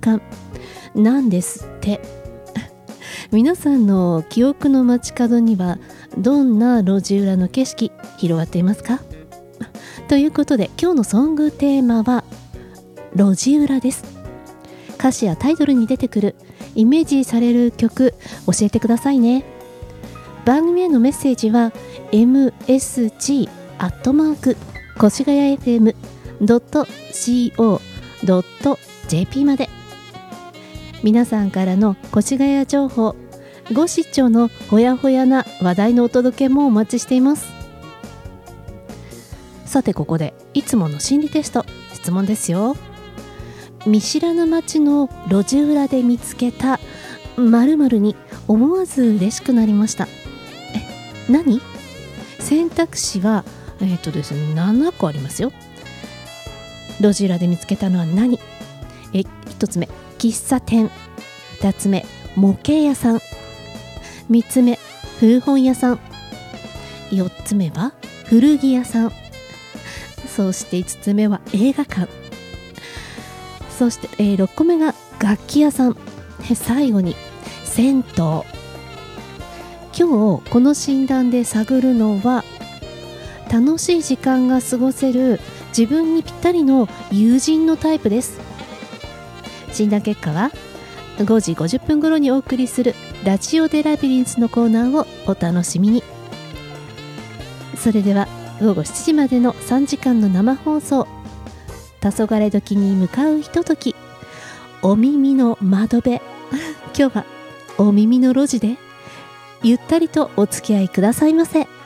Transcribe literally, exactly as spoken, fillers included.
間なんですって。皆さんの記憶の街角にはどんな路地裏の景色広がっていますか？ということで今日のソングテーマは路地裏です。歌詞やタイトルに出てくるイメージされる曲教えてくださいね。番組へのメッセージは エムエスジー アットマーク越谷 エフエム ドット コー ドット ジェーピー まで。皆さんからの越谷情報、ご出張のほやほやな話題のお届けもお待ちしています。さてここでいつもの心理テスト、質問ですよ。見知らぬ街の路地裏で見つけた〇〇に思わず嬉しくなりました。え、何？選択肢はえっとですねななこありますよ。路地裏で見つけたのは何？え、ひとつめ喫茶店、ふたつめ模型屋さん、みっつめ古本屋さん、よっつめは古着屋さん、そしていつつめは映画館、そして、えー、ろっこめが楽器屋さん、最後に銭湯。今日この診断で探るのは楽しい時間が過ごせる自分にぴったりの友人のタイプです。診断結果はごじごじゅっぷん頃にお送りするラジオデラビリンスのコーナーをお楽しみに。それではごごしちじまでのさんじかんの生放送、黄昏時に向かうひととき、お耳の窓辺今日はお耳の路地でゆったりとお付き合いくださいませ。